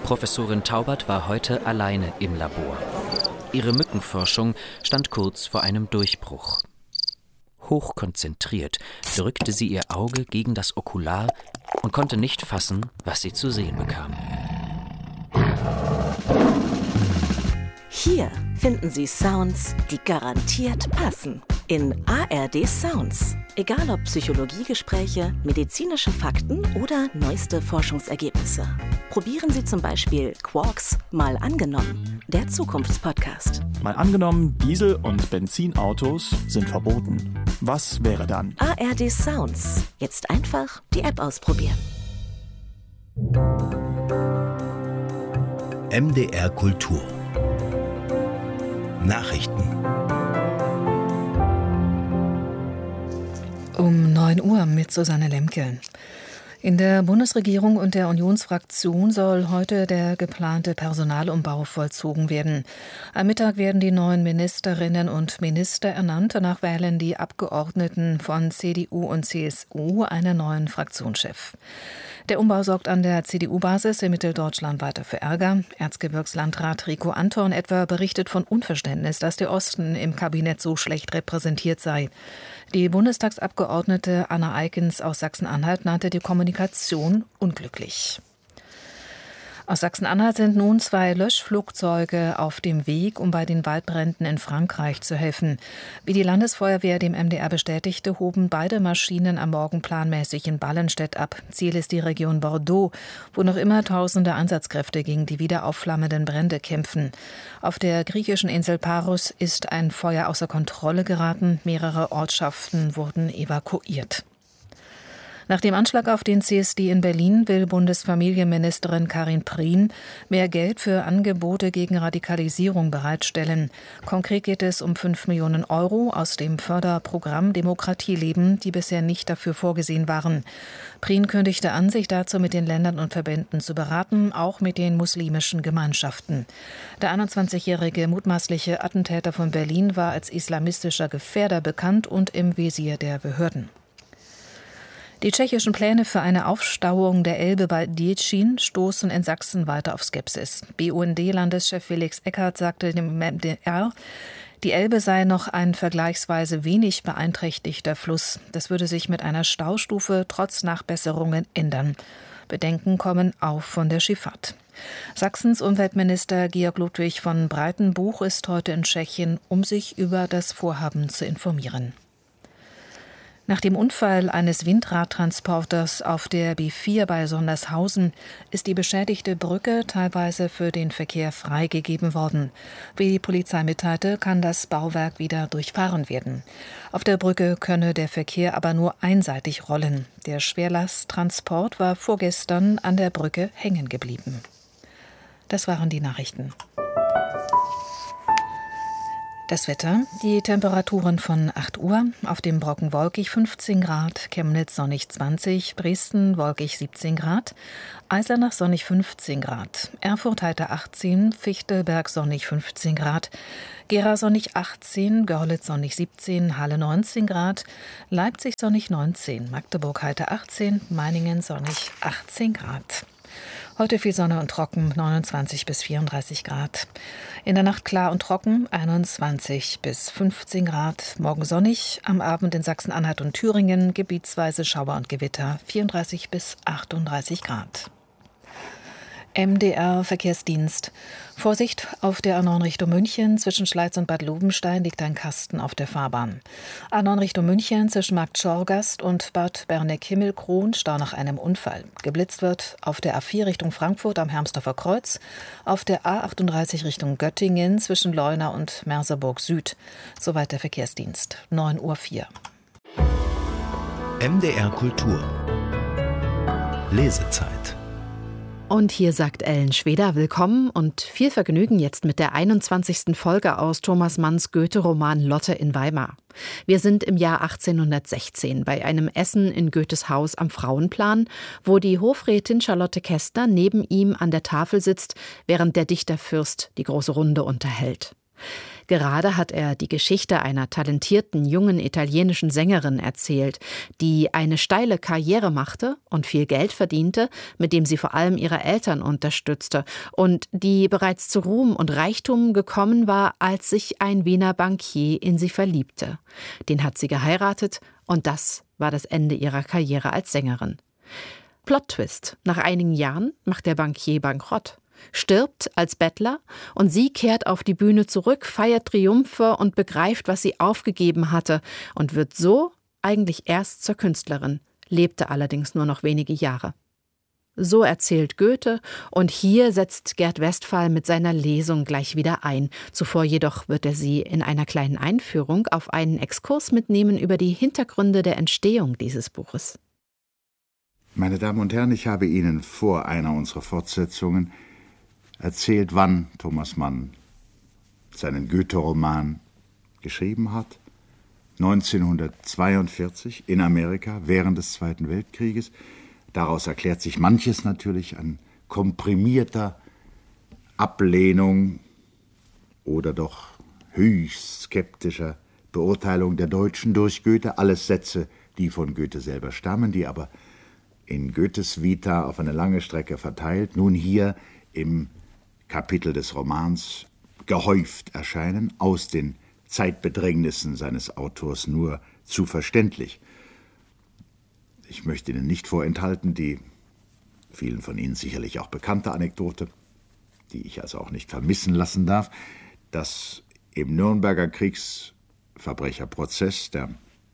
Professorin Taubert war heute alleine im Labor. Ihre Mückenforschung stand kurz vor einem Durchbruch. Hochkonzentriert drückte sie ihr Auge gegen das Okular und konnte nicht fassen, was sie zu sehen bekam. Hier finden Sie Sounds, die garantiert passen. In ARD Sounds. Egal ob Psychologiegespräche, medizinische Fakten oder neueste Forschungsergebnisse. Probieren Sie zum Beispiel Quarks mal angenommen, der Zukunftspodcast. Mal angenommen, Diesel- und Benzinautos sind verboten. Was wäre dann? ARD Sounds. Jetzt einfach die App ausprobieren. MDR Kultur. Nachrichten. Um 9 Uhr mit Susanne Lemke. In der Bundesregierung und der Unionsfraktion soll heute der geplante Personalumbau vollzogen werden. Am Mittag werden die neuen Ministerinnen und Minister ernannt. Danach wählen die Abgeordneten von CDU und CSU einen neuen Fraktionschef. Der Umbau sorgt an der CDU-Basis in Mitteldeutschland weiter für Ärger. Erzgebirgslandrat Rico Anton etwa berichtet von Unverständnis, dass der Osten im Kabinett so schlecht repräsentiert sei. Die Bundestagsabgeordnete Anna Eikens aus Sachsen-Anhalt nannte die Kommunikation unglücklich. Aus Sachsen-Anhalt sind nun 2 Löschflugzeuge auf dem Weg, um bei den Waldbränden in Frankreich zu helfen. Wie die Landesfeuerwehr dem MDR bestätigte, hoben beide Maschinen am Morgen planmäßig in Ballenstedt ab. Ziel ist die Region Bordeaux, wo noch immer tausende Einsatzkräfte gegen die wieder aufflammenden Brände kämpfen. Auf der griechischen Insel Paros ist ein Feuer außer Kontrolle geraten. Mehrere Ortschaften wurden evakuiert. Nach dem Anschlag auf den CSD in Berlin will Bundesfamilienministerin Karin Prien mehr Geld für Angebote gegen Radikalisierung bereitstellen. Konkret geht es um 5 Millionen Euro aus dem Förderprogramm Demokratieleben, die bisher nicht dafür vorgesehen waren. Prien kündigte an, sich dazu mit den Ländern und Verbänden zu beraten, auch mit den muslimischen Gemeinschaften. Der 21-jährige mutmaßliche Attentäter von Berlin war als islamistischer Gefährder bekannt und im Visier der Behörden. Die tschechischen Pläne für eine Aufstauung der Elbe bei Děčín stoßen in Sachsen weiter auf Skepsis. BUND-Landeschef Felix Eckert sagte dem MDR, die Elbe sei noch ein vergleichsweise wenig beeinträchtigter Fluss. Das würde sich mit einer Staustufe trotz Nachbesserungen ändern. Bedenken kommen auch von der Schifffahrt. Sachsens Umweltminister Georg Ludwig von Breitenbuch ist heute in Tschechien, um sich über das Vorhaben zu informieren. Nach dem Unfall eines Windradtransporters auf der B4 bei Sondershausen ist die beschädigte Brücke teilweise für den Verkehr freigegeben worden. Wie die Polizei mitteilte, kann das Bauwerk wieder durchfahren werden. Auf der Brücke könne der Verkehr aber nur einseitig rollen. Der Schwerlasttransport war vorgestern an der Brücke hängen geblieben. Das waren die Nachrichten. Das Wetter, die Temperaturen von 8 Uhr, auf dem Brocken wolkig 15 Grad, Chemnitz sonnig 20, Dresden wolkig 17 Grad, Eisenach sonnig 15 Grad, Erfurt heiter 18, Fichtelberg sonnig 15 Grad, Gera sonnig 18, Görlitz sonnig 17, Halle 19 Grad, Leipzig sonnig 19, Magdeburg heiter 18, Meiningen sonnig 18 Grad. Heute viel Sonne und trocken, 29 bis 34 Grad. In der Nacht klar und trocken, 21 bis 15 Grad. Morgen sonnig, am Abend in Sachsen-Anhalt und Thüringen gebietsweise Schauer und Gewitter, 34 bis 38 Grad. MDR Verkehrsdienst. Vorsicht, auf der A9 Richtung München zwischen Schleiz und Bad Lobenstein liegt ein Kasten auf der Fahrbahn. A9 Richtung München zwischen Markt Schorgast und Bad Berneck-Himmelkron Stau nach einem Unfall. Geblitzt wird auf der A4 Richtung Frankfurt am Hermsdorfer Kreuz, auf der A38 Richtung Göttingen zwischen Leuna und Merseburg Süd. Soweit der Verkehrsdienst. 9:04 Uhr. MDR Kultur. Lesezeit. Und hier sagt Ellen Schweder willkommen und viel Vergnügen jetzt mit der 21. Folge aus Thomas Manns Goethe-Roman Lotte in Weimar. Wir sind im Jahr 1816 bei einem Essen in Goethes Haus am Frauenplan, wo die Hofrätin Charlotte Kästner neben ihm an der Tafel sitzt, während der Dichterfürst die große Runde unterhält. Gerade hat er die Geschichte einer talentierten jungen italienischen Sängerin erzählt, die eine steile Karriere machte und viel Geld verdiente, mit dem sie vor allem ihre Eltern unterstützte und die bereits zu Ruhm und Reichtum gekommen war, als sich ein Wiener Bankier in sie verliebte. Den hat sie geheiratet und das war das Ende ihrer Karriere als Sängerin. Plot-Twist: Nach einigen Jahren macht der Bankier bankrott, stirbt als Bettler und sie kehrt auf die Bühne zurück, feiert Triumphe und begreift, was sie aufgegeben hatte und wird so eigentlich erst zur Künstlerin, lebte allerdings nur noch wenige Jahre. So erzählt Goethe und hier setzt Gerd Westphal mit seiner Lesung gleich wieder ein. Zuvor jedoch wird er Sie in einer kleinen Einführung auf einen Exkurs mitnehmen über die Hintergründe der Entstehung dieses Buches. Meine Damen und Herren, ich habe Ihnen vor einer unserer Fortsetzungen erzählt, wann Thomas Mann seinen Goethe-Roman geschrieben hat. 1942 in Amerika während des Zweiten Weltkrieges. Daraus erklärt sich manches natürlich an komprimierter Ablehnung oder doch höchst skeptischer Beurteilung der Deutschen durch Goethe. Alles Sätze, die von Goethe selber stammen, die aber in Goethes Vita auf eine lange Strecke verteilt, nun hier im Kapitel des Romans gehäuft erscheinen, aus den Zeitbedrängnissen seines Autors nur zu verständlich. Ich möchte Ihnen nicht vorenthalten, die vielen von Ihnen sicherlich auch bekannte Anekdote, die ich also auch nicht vermissen lassen darf, dass im Nürnberger Kriegsverbrecherprozess der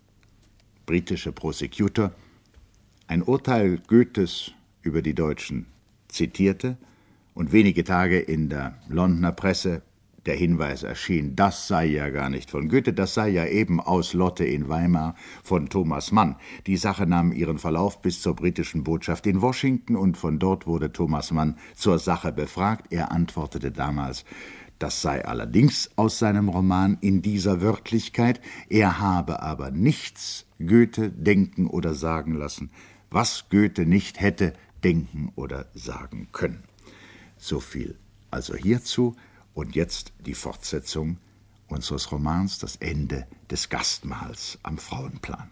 britische Prosecutor ein Urteil Goethes über die Deutschen zitierte und wenige Tage in der Londoner Presse der Hinweis erschien, das sei ja gar nicht von Goethe, das sei ja eben aus Lotte in Weimar von Thomas Mann. Die Sache nahm ihren Verlauf bis zur britischen Botschaft in Washington und von dort wurde Thomas Mann zur Sache befragt. Er antwortete damals, das sei allerdings aus seinem Roman in dieser Wörtlichkeit, er habe aber nichts Goethe denken oder sagen lassen, was Goethe nicht hätte denken oder sagen können. So viel also hierzu und jetzt die Fortsetzung unseres Romans, das Ende des Gastmahls am Frauenplan.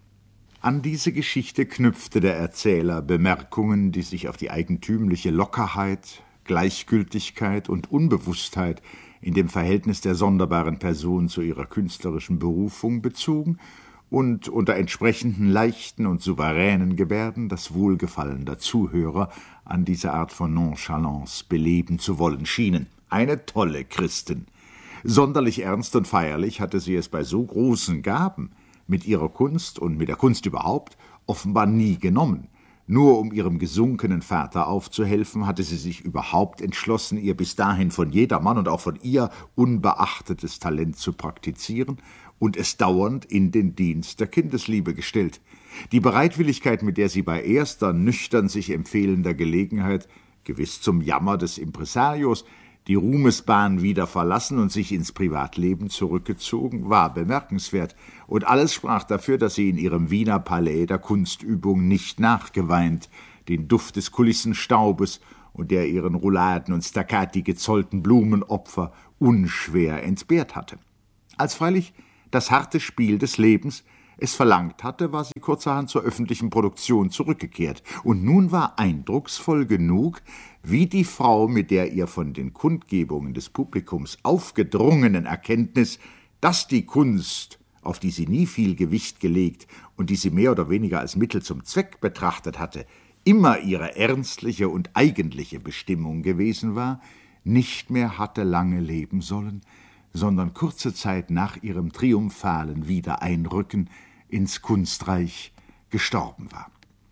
An diese Geschichte knüpfte der Erzähler Bemerkungen, die sich auf die eigentümliche Lockerheit, Gleichgültigkeit und Unbewusstheit in dem Verhältnis der sonderbaren Person zu ihrer künstlerischen Berufung bezogen und unter entsprechenden leichten und souveränen Gebärden das Wohlgefallen der Zuhörer an diese Art von Nonchalance beleben zu wollen schienen. Eine tolle Christin. Sonderlich ernst und feierlich hatte sie es bei so großen Gaben mit ihrer Kunst und mit der Kunst überhaupt offenbar nie genommen. Nur um ihrem gesunkenen Vater aufzuhelfen, hatte sie sich überhaupt entschlossen, ihr bis dahin von jedermann und auch von ihr unbeachtetes Talent zu praktizieren und es dauernd in den Dienst der Kindesliebe gestellt. Die Bereitwilligkeit, mit der sie bei erster nüchtern sich empfehlender Gelegenheit, gewiss zum Jammer des Impresarios, die Ruhmesbahn wieder verlassen und sich ins Privatleben zurückgezogen, war bemerkenswert, und alles sprach dafür, dass sie in ihrem Wiener Palais der Kunstübung nicht nachgeweint, den Duft des Kulissenstaubes und der ihren Rouladen und Staccati gezollten Blumenopfer unschwer entbehrt hatte. Als freilich das harte Spiel des Lebens es verlangt hatte, war sie kurzerhand zur öffentlichen Produktion zurückgekehrt. Und nun war eindrucksvoll genug, wie die Frau mit der ihr von den Kundgebungen des Publikums aufgedrungenen Erkenntnis, dass die Kunst, auf die sie nie viel Gewicht gelegt und die sie mehr oder weniger als Mittel zum Zweck betrachtet hatte, immer ihre ernstliche und eigentliche Bestimmung gewesen war, nicht mehr hatte lange leben sollen, sondern kurze Zeit nach ihrem triumphalen Wiedereinrücken ins Kunstreich gestorben war.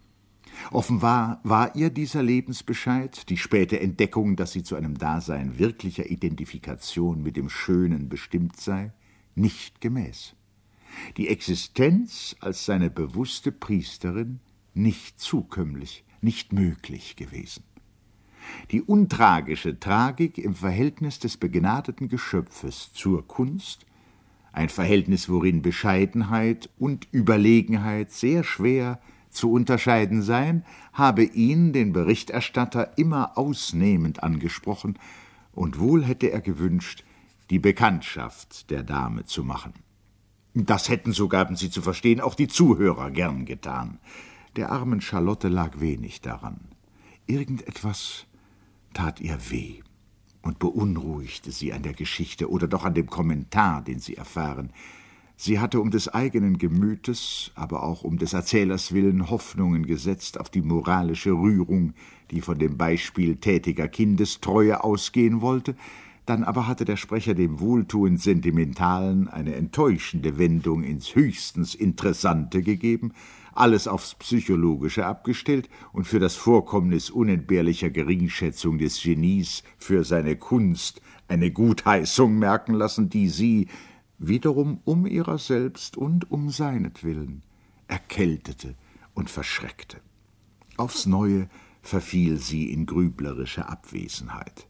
Offenbar war ihr dieser Lebensbescheid, die späte Entdeckung, dass sie zu einem Dasein wirklicher Identifikation mit dem Schönen bestimmt sei, nicht gemäß. Die Existenz als seine bewusste Priesterin nicht zukömmlich, nicht möglich gewesen. Die untragische Tragik im Verhältnis des begnadeten Geschöpfes zur Kunst, ein Verhältnis, worin Bescheidenheit und Überlegenheit sehr schwer zu unterscheiden seien, habe ihn, den Berichterstatter, immer ausnehmend angesprochen, und wohl hätte er gewünscht, die Bekanntschaft der Dame zu machen. Das hätten, so gaben sie zu verstehen, auch die Zuhörer gern getan. Der armen Charlotte lag wenig daran. Irgendetwas tat ihr weh und beunruhigte sie an der Geschichte oder doch an dem Kommentar, den sie erfahren. Sie hatte um des eigenen Gemütes, aber auch um des Erzählers willen Hoffnungen gesetzt auf die moralische Rührung, die von dem Beispiel tätiger Kindestreue ausgehen wollte. Dann aber hatte der Sprecher dem wohltuend Sentimentalen eine enttäuschende Wendung ins höchstens Interessante gegeben, alles aufs Psychologische abgestellt und für das Vorkommnis unentbehrlicher Geringschätzung des Genies für seine Kunst eine Gutheißung merken lassen, die sie, wiederum um ihrer selbst und um seinetwillen, erkältete und verschreckte. Aufs Neue verfiel sie in grüblerische Abwesenheit.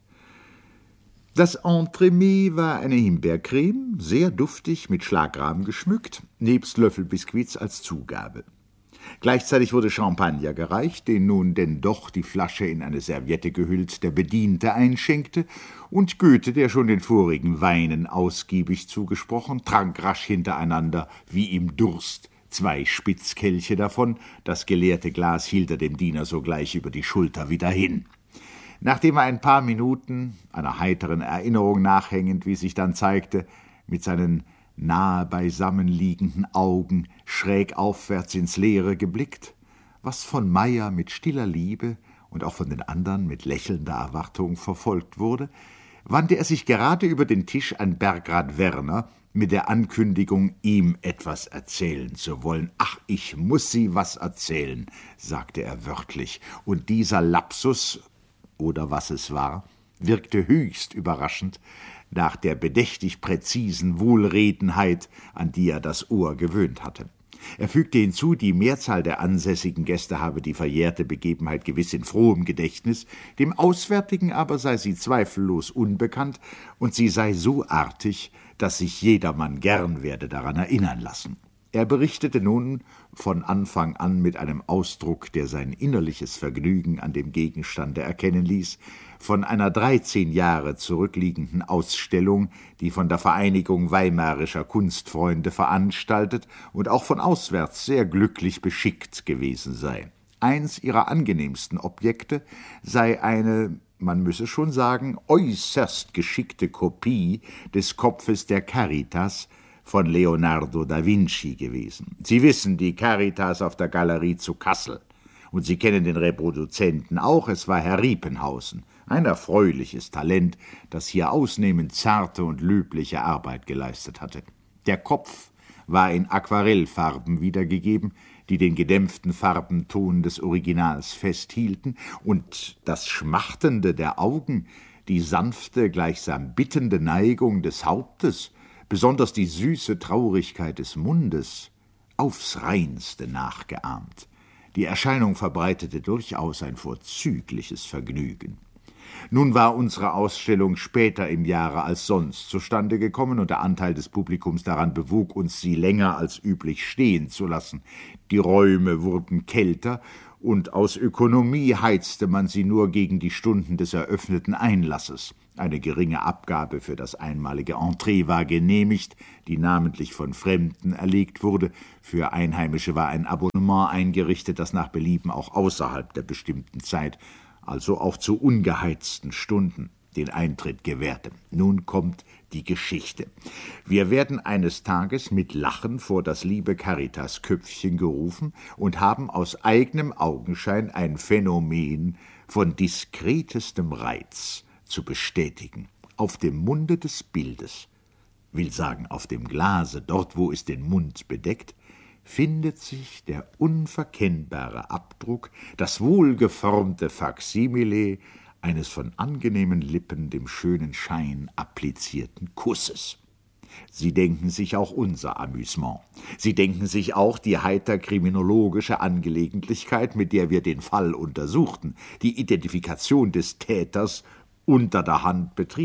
Das Entremets war eine Himbeercreme, sehr duftig, mit Schlagrahmen geschmückt, nebst Löffelbiskuits als Zugabe. Gleichzeitig wurde Champagner gereicht, den nun denn doch, die Flasche in eine Serviette gehüllt, der Bediente einschenkte, und Goethe, der schon den vorigen Weinen ausgiebig zugesprochen, trank rasch hintereinander, wie ihm Durst, 2 Spitzkelche davon, das geleerte Glas hielt er dem Diener sogleich über die Schulter wieder hin. Nachdem er ein paar Minuten, einer heiteren Erinnerung nachhängend, wie sich dann zeigte, mit seinen nahe beisammenliegenden Augen schräg aufwärts ins Leere geblickt, was von Meyer mit stiller Liebe und auch von den anderen mit lächelnder Erwartung verfolgt wurde, wandte er sich gerade über den Tisch an Bergrat Werner mit der Ankündigung, ihm etwas erzählen zu wollen. »Ach, ich muß Sie was erzählen«, sagte er wörtlich, und dieser Lapsus, oder was es war, wirkte höchst überraschend nach der bedächtig präzisen Wohlredenheit, an die er das Ohr gewöhnt hatte. Er fügte hinzu, die Mehrzahl der ansässigen Gäste habe die verjährte Begebenheit gewiss in frohem Gedächtnis, dem Auswärtigen aber sei sie zweifellos unbekannt und sie sei so artig, dass sich jedermann gern werde daran erinnern lassen. Er berichtete nun von Anfang an mit einem Ausdruck, der sein innerliches Vergnügen an dem Gegenstande erkennen ließ, von einer 13 Jahre zurückliegenden Ausstellung, die von der Vereinigung Weimarischer Kunstfreunde veranstaltet und auch von auswärts sehr glücklich beschickt gewesen sei. Eins ihrer angenehmsten Objekte sei eine, man müsse schon sagen, äußerst geschickte Kopie des Kopfes der Caritas von Leonardo da Vinci gewesen. Sie wissen, die Caritas auf der Galerie zu Kassel. Und Sie kennen den Reproduzenten auch, es war Herr Riepenhausen. Ein erfreuliches Talent, das hier ausnehmend zarte und löbliche Arbeit geleistet hatte. Der Kopf war in Aquarellfarben wiedergegeben, die den gedämpften Farbenton des Originals festhielten, und das Schmachtende der Augen, die sanfte, gleichsam bittende Neigung des Hauptes, besonders die süße Traurigkeit des Mundes, aufs Reinste nachgeahmt. Die Erscheinung verbreitete durchaus ein vorzügliches Vergnügen. Nun war unsere Ausstellung später im Jahre als sonst zustande gekommen, und der Anteil des Publikums daran bewog uns, sie länger als üblich stehen zu lassen. Die Räume wurden kälter, und aus Ökonomie heizte man sie nur gegen die Stunden des eröffneten Einlasses. Eine geringe Abgabe für das einmalige Entree war genehmigt, die namentlich von Fremden erlegt wurde. Für Einheimische war ein Abonnement eingerichtet, das nach Belieben auch außerhalb der bestimmten Zeit, also auch zu ungeheizten Stunden, den Eintritt gewährte. Nun kommt die Geschichte. Wir werden eines Tages mit Lachen vor das liebe Caritas-Köpfchen gerufen und haben aus eigenem Augenschein ein Phänomen von diskretestem Reiz zu bestätigen. Auf dem Munde des Bildes, will sagen auf dem Glase, dort wo es den Mund bedeckt, findet sich der unverkennbare Abdruck, das wohlgeformte Faksimile eines von angenehmen Lippen dem schönen Schein applizierten Kusses. Sie denken sich auch unser Amüsement. Sie denken sich auch die heiter kriminologische Angelegentlichkeit, mit der wir den Fall untersuchten, die Identifikation des Täters unter der Hand betrieben.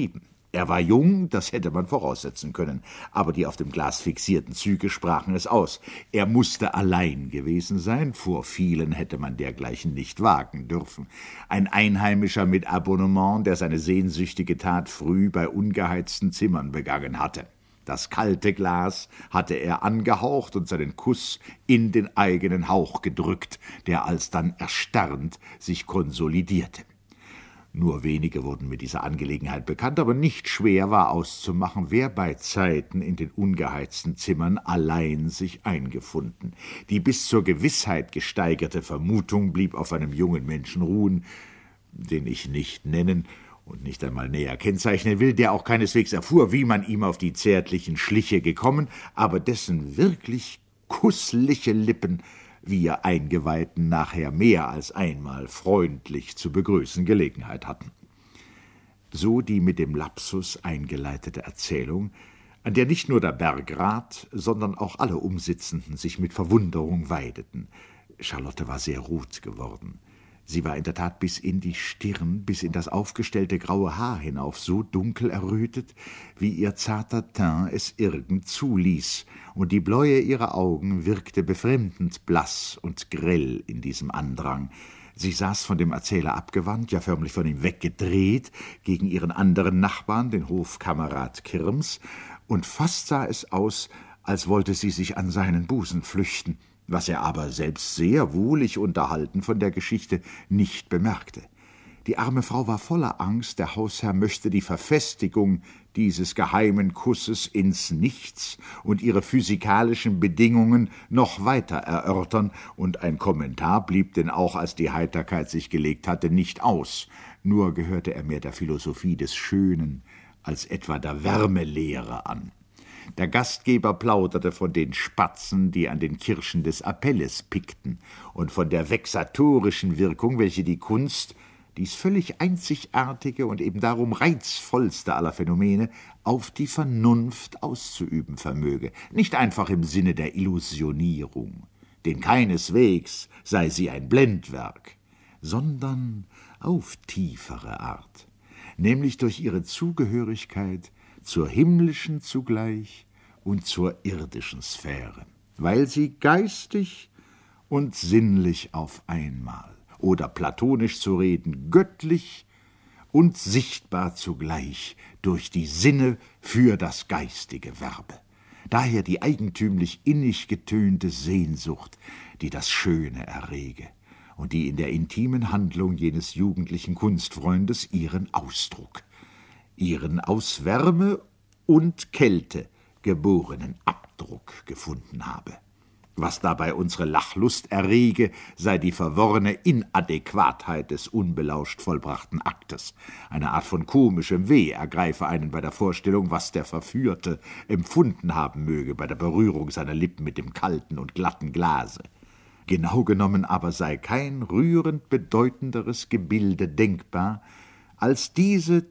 Er war jung, das hätte man voraussetzen können, aber die auf dem Glas fixierten Züge sprachen es aus. Er musste allein gewesen sein, vor vielen hätte man dergleichen nicht wagen dürfen. Ein Einheimischer mit Abonnement, der seine sehnsüchtige Tat früh bei ungeheizten Zimmern begangen hatte. Das kalte Glas hatte er angehaucht und seinen Kuss in den eigenen Hauch gedrückt, der alsdann erstarrend sich konsolidierte. Nur wenige wurden mit dieser Angelegenheit bekannt, aber nicht schwer war auszumachen, wer bei Zeiten in den ungeheizten Zimmern allein sich eingefunden. Die bis zur Gewissheit gesteigerte Vermutung blieb auf einem jungen Menschen ruhen, den ich nicht nennen und nicht einmal näher kennzeichnen will, der auch keineswegs erfuhr, wie man ihm auf die zärtlichen Schliche gekommen, aber dessen wirklich kussliche Lippen wir Eingeweihten nachher mehr als einmal freundlich zu begrüßen Gelegenheit hatten. So die mit dem Lapsus eingeleitete Erzählung, an der nicht nur der Bergrat, sondern auch alle Umsitzenden sich mit Verwunderung weideten. Charlotte war sehr rot geworden. Sie war in der Tat bis in die Stirn, bis in das aufgestellte graue Haar hinauf so dunkel errötet, wie ihr zarter Teint es irgend zuließ, und die Bläue ihrer Augen wirkte befremdend blass und grell in diesem Andrang. Sie saß von dem Erzähler abgewandt, ja förmlich von ihm weggedreht, gegen ihren anderen Nachbarn, den Hofkamerad Kirms, und fast sah es aus, als wollte sie sich an seinen Busen flüchten, was er aber selbst sehr wohlig unterhalten von der Geschichte nicht bemerkte. Die arme Frau war voller Angst, der Hausherr möchte die Verfestigung dieses geheimen Kusses ins Nichts und ihre physikalischen Bedingungen noch weiter erörtern, und ein Kommentar blieb denn auch, als die Heiterkeit sich gelegt hatte, nicht aus. Nur gehörte er mehr der Philosophie des Schönen als etwa der Wärmelehre an. Der Gastgeber plauderte von den Spatzen, die an den Kirschen des Apelles pickten, und von der vexatorischen Wirkung, welche die Kunst, dies völlig einzigartige und eben darum reizvollste aller Phänomene, auf die Vernunft auszuüben vermöge. Nicht einfach im Sinne der Illusionierung, denn keineswegs sei sie ein Blendwerk, sondern auf tiefere Art, nämlich durch ihre Zugehörigkeit zur himmlischen zugleich und zur irdischen Sphäre, weil sie geistig und sinnlich auf einmal, oder platonisch zu reden, göttlich und sichtbar zugleich durch die Sinne für das Geistige werbe. Daher die eigentümlich innig getönte Sehnsucht, die das Schöne errege und die in der intimen Handlung jenes jugendlichen Kunstfreundes ihren Ausdruck, ihren aus Wärme und Kälte geborenen Abdruck gefunden habe. Was dabei unsere Lachlust errege, sei die verworrene Inadäquatheit des unbelauscht vollbrachten Aktes. Eine Art von komischem Weh ergreife einen bei der Vorstellung, was der Verführte empfunden haben möge bei der Berührung seiner Lippen mit dem kalten und glatten Glase. Genau genommen aber sei kein rührend bedeutenderes Gebilde denkbar, als diese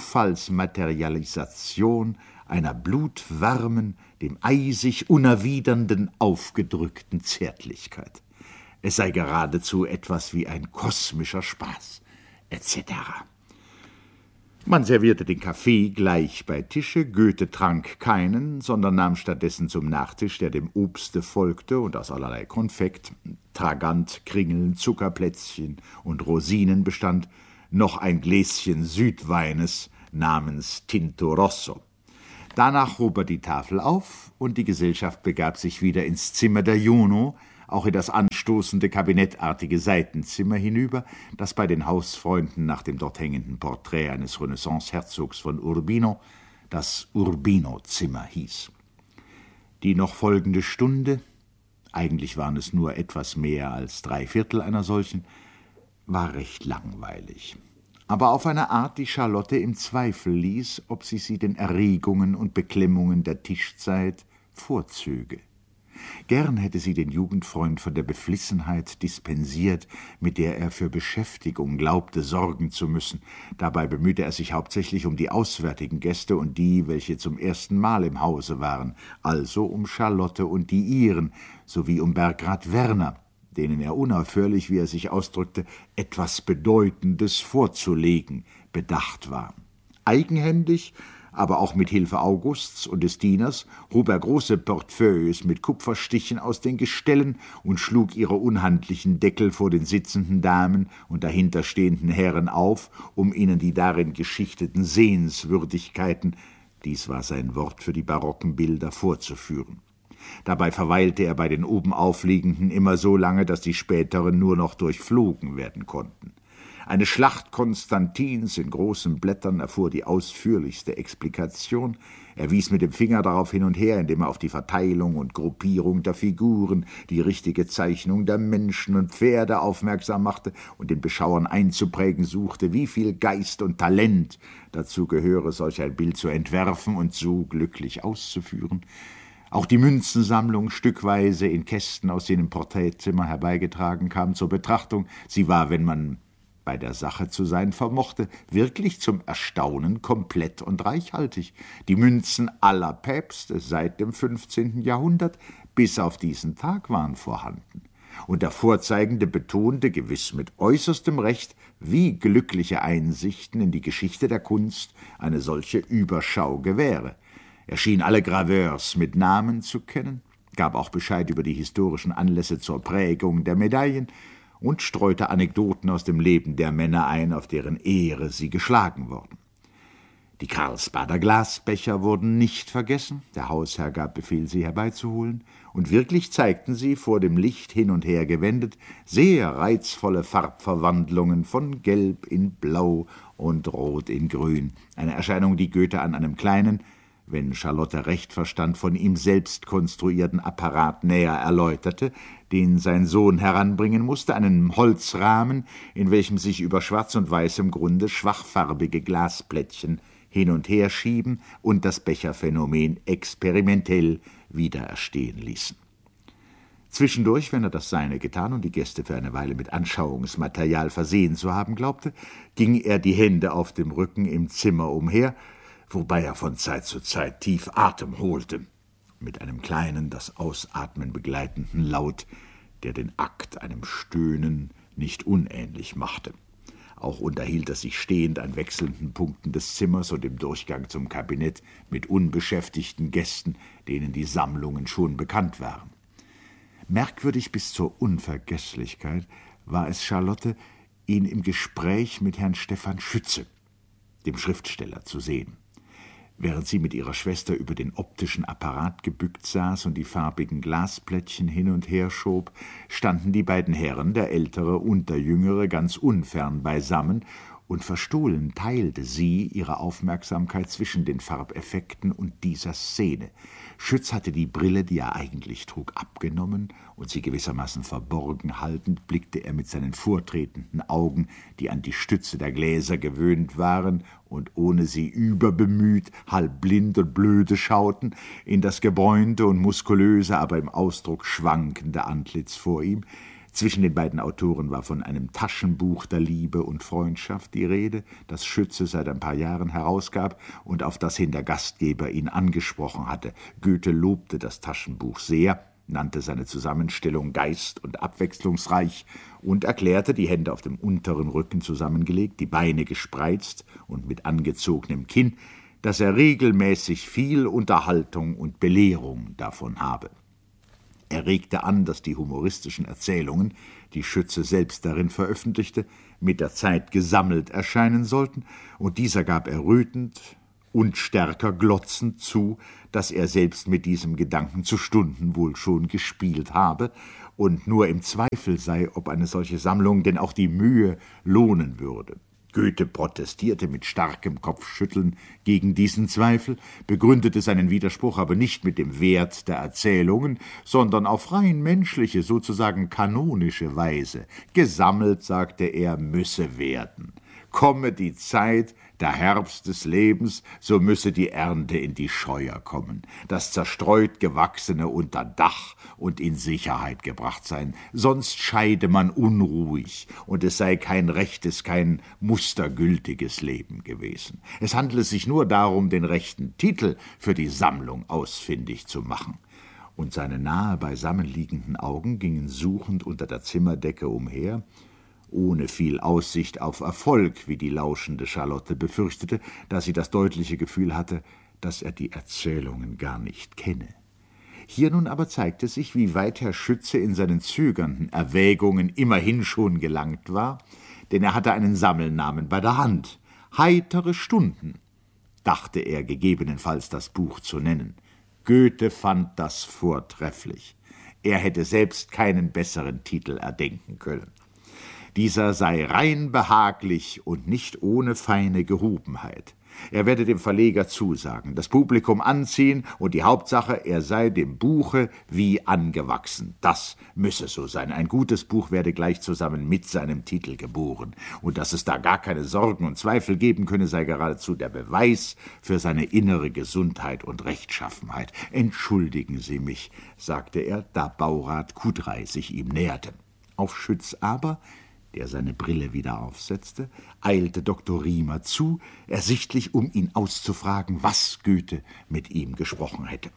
Zufallsmaterialisation einer blutwarmen, dem eisig unerwidernden, aufgedrückten Zärtlichkeit. Es sei geradezu etwas wie ein kosmischer Spaß, etc. Man servierte den Kaffee gleich bei Tische, Goethe trank keinen, sondern nahm stattdessen zum Nachtisch, der dem Obste folgte und aus allerlei Konfekt, Tragant, Kringeln, Zuckerplätzchen und Rosinen bestand, noch ein Gläschen Südweines namens Tinto Rosso. Danach hob er die Tafel auf, und die Gesellschaft begab sich wieder ins Zimmer der Juno, auch in das anstoßende kabinettartige Seitenzimmer hinüber, das bei den Hausfreunden nach dem dort hängenden Porträt eines Renaissance-Herzogs von Urbino das Urbino-Zimmer hieß. Die noch folgende Stunde, eigentlich waren es nur etwas mehr als 3/4 einer solchen, war recht langweilig, aber auf eine Art, die Charlotte im Zweifel ließ, ob sie den Erregungen und Beklemmungen der Tischzeit vorzöge. Gern hätte sie den Jugendfreund von der Beflissenheit dispensiert, mit der er für Beschäftigung glaubte, sorgen zu müssen. Dabei bemühte er sich hauptsächlich um die auswärtigen Gäste und die, welche zum ersten Mal im Hause waren, also um Charlotte und die ihren, sowie um Bergrat Werner, denen er unaufhörlich, wie er sich ausdrückte, etwas Bedeutendes vorzulegen bedacht war. eigenhändig, aber auch mit Hilfe Augusts und des Dieners hob er große Portefeuilles mit Kupferstichen aus den Gestellen und schlug ihre unhandlichen Deckel vor den sitzenden Damen und dahinterstehenden Herren auf, um ihnen die darin geschichteten Sehenswürdigkeiten, dies war sein Wort für die barocken Bilder, vorzuführen. Dabei verweilte er bei den oben aufliegenden immer so lange, dass die späteren nur noch durchflogen werden konnten. Eine Schlacht Konstantins in großen Blättern erfuhr die ausführlichste Explikation. Er wies mit dem Finger darauf hin und her, indem er auf die Verteilung und Gruppierung der Figuren, die richtige Zeichnung der Menschen und Pferde aufmerksam machte und den Beschauern einzuprägen suchte, wie viel Geist und Talent dazu gehöre, solch ein Bild zu entwerfen und so glücklich auszuführen. Auch die Münzensammlung, stückweise in Kästen aus jenem Porträtzimmer herbeigetragen, kam zur Betrachtung. Sie war, wenn man bei der Sache zu sein vermochte, wirklich zum Erstaunen komplett und reichhaltig. Die Münzen aller Päpste seit dem 15. Jahrhundert bis auf diesen Tag waren vorhanden. Und der Vorzeigende betonte, gewiss mit äußerstem Recht, wie glückliche Einsichten in die Geschichte der Kunst eine solche Überschau gewähre. Er schien alle Graveurs mit Namen zu kennen, gab auch Bescheid über die historischen Anlässe zur Prägung der Medaillen und streute Anekdoten aus dem Leben der Männer ein, auf deren Ehre sie geschlagen wurden. Die Karlsbader Glasbecher wurden nicht vergessen, der Hausherr gab Befehl, sie herbeizuholen, und wirklich zeigten sie, vor dem Licht hin und her gewendet, sehr reizvolle Farbverwandlungen von Gelb in Blau und Rot in Grün, eine Erscheinung, die Goethe an einem kleinen, wenn Charlotte recht verstand, von ihm selbst konstruierten Apparat näher erläuterte, den sein Sohn heranbringen musste, einen Holzrahmen, in welchem sich über schwarz und weißem Grunde schwachfarbige Glasplättchen hin und her schieben und das Becherphänomen experimentell wieder erstehen ließen. Zwischendurch, wenn er das Seine getan und die Gäste für eine Weile mit Anschauungsmaterial versehen zu haben glaubte, ging er die Hände auf dem Rücken im Zimmer umher, wobei er von Zeit zu Zeit tief Atem holte, mit einem kleinen, das Ausatmen begleitenden Laut, der den Akt einem Stöhnen nicht unähnlich machte. Auch unterhielt er sich stehend an wechselnden Punkten des Zimmers und im Durchgang zum Kabinett mit unbeschäftigten Gästen, denen die Sammlungen schon bekannt waren. Merkwürdig bis zur Unvergesslichkeit war es Charlotte, ihn im Gespräch mit Herrn Stephan Schütze, dem Schriftsteller, zu sehen. Während sie mit ihrer Schwester über den optischen Apparat gebückt saß und die farbigen Glasplättchen hin und her schob, standen die beiden Herren, der Ältere und der Jüngere, ganz unfern beisammen, und verstohlen teilte sie ihre Aufmerksamkeit zwischen den Farbeffekten und dieser Szene. Schütz hatte die Brille, die er eigentlich trug, abgenommen, und sie gewissermaßen verborgen haltend, blickte er mit seinen vortretenden Augen, die an die Stütze der Gläser gewöhnt waren und ohne sie überbemüht, halb blind und blöde schauten, in das gebräunte und muskulöse, aber im Ausdruck schwankende Antlitz vor ihm. Zwischen den beiden Autoren war von einem Taschenbuch der Liebe und Freundschaft die Rede, das Schütze seit ein paar Jahren herausgab und auf das hin der Gastgeber ihn angesprochen hatte. Goethe lobte das Taschenbuch sehr, nannte seine Zusammenstellung geist- und abwechslungsreich und erklärte, die Hände auf dem unteren Rücken zusammengelegt, die Beine gespreizt und mit angezogenem Kinn, dass er regelmäßig viel Unterhaltung und Belehrung davon habe. Er regte an, dass die humoristischen Erzählungen, die Schütze selbst darin veröffentlichte, mit der Zeit gesammelt erscheinen sollten, und dieser gab errötend und stärker glotzend zu, dass er selbst mit diesem Gedanken zu Stunden wohl schon gespielt habe und nur im Zweifel sei, ob eine solche Sammlung denn auch die Mühe lohnen würde. Goethe protestierte mit starkem Kopfschütteln gegen diesen Zweifel, begründete seinen Widerspruch aber nicht mit dem Wert der Erzählungen, sondern auf rein menschliche, sozusagen kanonische Weise. Gesammelt, sagte er, müsse werden. Komme die Zeit, der Herbst des Lebens, so müsse die Ernte in die Scheuer kommen, das zerstreut Gewachsene unter Dach und in Sicherheit gebracht sein, sonst scheide man unruhig, und es sei kein rechtes, kein mustergültiges Leben gewesen. Es handele sich nur darum, den rechten Titel für die Sammlung ausfindig zu machen. Und seine nahe beisammenliegenden Augen gingen suchend unter der Zimmerdecke umher, ohne viel Aussicht auf Erfolg, wie die lauschende Charlotte befürchtete, da sie das deutliche Gefühl hatte, dass er die Erzählungen gar nicht kenne. Hier nun aber zeigte sich, wie weit Herr Schütze in seinen zögernden Erwägungen immerhin schon gelangt war, denn er hatte einen Sammelnamen bei der Hand. »Heitere Stunden«, dachte er gegebenenfalls das Buch zu nennen. Goethe fand das vortrefflich. Er hätte selbst keinen besseren Titel erdenken können. Dieser sei rein behaglich und nicht ohne feine Gehobenheit. Er werde dem Verleger zusagen, das Publikum anziehen und die Hauptsache, er sei dem Buche wie angewachsen. Das müsse so sein. Ein gutes Buch werde gleich zusammen mit seinem Titel geboren. Und dass es da gar keine Sorgen und Zweifel geben könne, sei geradezu der Beweis für seine innere Gesundheit und Rechtschaffenheit. »Entschuldigen Sie mich«, sagte er, da Baurat Kudrey sich ihm näherte. Auf Schütz aber, der seine Brille wieder aufsetzte, eilte Dr. Riemer zu, ersichtlich um ihn auszufragen, was Goethe mit ihm gesprochen hätte.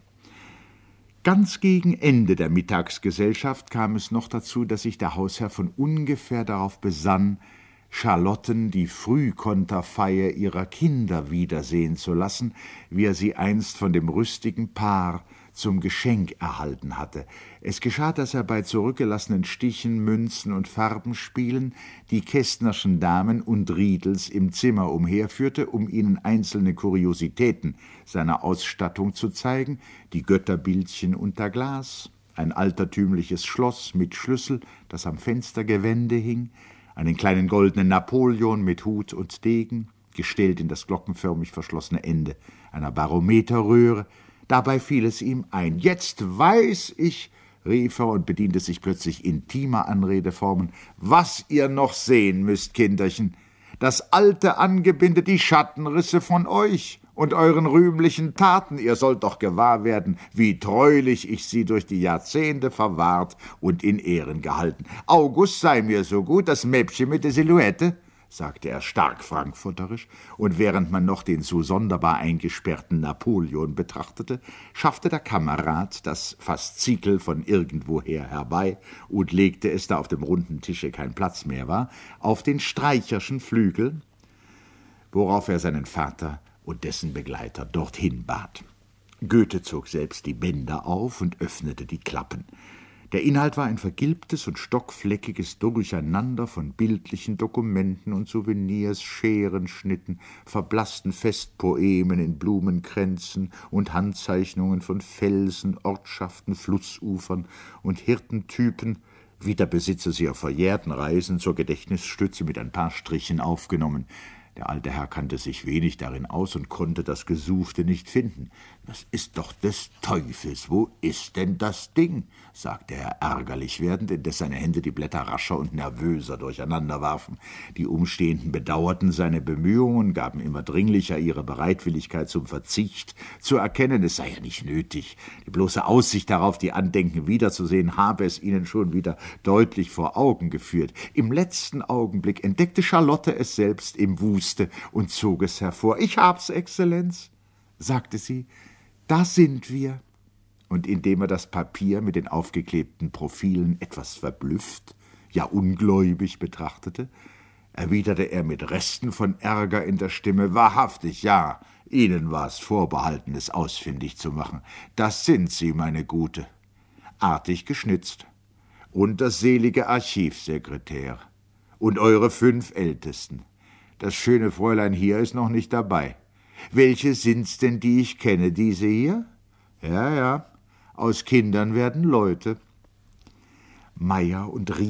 Ganz gegen Ende der Mittagsgesellschaft kam es noch dazu, dass sich der Hausherr von ungefähr darauf besann, Charlotten die Frühkonterfeier ihrer Kinder wiedersehen zu lassen, wie er sie einst von dem rüstigen Paar zum Geschenk erhalten hatte. Es geschah, dass er bei zurückgelassenen Stichen, Münzen und Farbenspielen die Kästnerschen Damen und Riedels im Zimmer umherführte, um ihnen einzelne Kuriositäten seiner Ausstattung zu zeigen, die Götterbildchen unter Glas, ein altertümliches Schloss mit Schlüssel, das am Fenstergewände hing, einen kleinen goldenen Napoleon mit Hut und Degen, gestellt in das glockenförmig verschlossene Ende einer Barometerröhre. Dabei fiel es ihm ein. »Jetzt weiß ich«, rief er und bediente sich plötzlich intimer Anredeformen, »was ihr noch sehen müsst, Kinderchen. Das alte Angebinde, die Schattenrisse von euch und euren rühmlichen Taten. Ihr sollt doch gewahr werden, wie treulich ich sie durch die Jahrzehnte verwahrt und in Ehren gehalten. August, sei mir so gut, das Mäppchen mit der Silhouette«, sagte er stark frankfurterisch, und während man noch den so sonderbar eingesperrten Napoleon betrachtete, schaffte der Kamerad das Faszikel von irgendwoher herbei und legte es, da auf dem runden Tische kein Platz mehr war, auf den Streicherschen Flügel, worauf er seinen Vater und dessen Begleiter dorthin bat. Goethe zog selbst die Bänder auf und öffnete die Klappen. Der Inhalt war ein vergilbtes und stockfleckiges Durcheinander von bildlichen Dokumenten und Souvenirs, Scherenschnitten, verblassten Festpoemen in Blumenkränzen und Handzeichnungen von Felsen, Ortschaften, Flussufern und Hirtentypen, wie der Besitzer sie auf verjährten Reisen zur Gedächtnisstütze mit ein paar Strichen aufgenommen. Der alte Herr kannte sich wenig darin aus und konnte das Gesuchte nicht finden. »Das ist doch des Teufels, wo ist denn das Ding?« sagte er ärgerlich werdend, indes seine Hände die Blätter rascher und nervöser durcheinander warfen. Die Umstehenden bedauerten seine Bemühungen, gaben immer dringlicher ihre Bereitwilligkeit zum Verzicht zu erkennen. Es sei ja nicht nötig. Die bloße Aussicht darauf, die Andenken wiederzusehen, habe es ihnen schon wieder deutlich vor Augen geführt. Im letzten Augenblick entdeckte Charlotte es selbst im Wuste und zog es hervor. »Ich hab's, Exzellenz«, sagte sie, »da sind wir.« Und indem er das Papier mit den aufgeklebten Profilen etwas verblüfft, ja ungläubig betrachtete, erwiderte er mit Resten von Ärger in der Stimme, »Wahrhaftig, ja, Ihnen war es vorbehalten, es ausfindig zu machen. Das sind Sie, meine Gute. Artig geschnitzt. Und das selige Archivsekretär. Und eure 5 Ältesten. Das schöne Fräulein hier ist noch nicht dabei. Welche sind's denn, die ich kenne? Diese hier? Ja, aus Kindern werden Leute.« Meyer und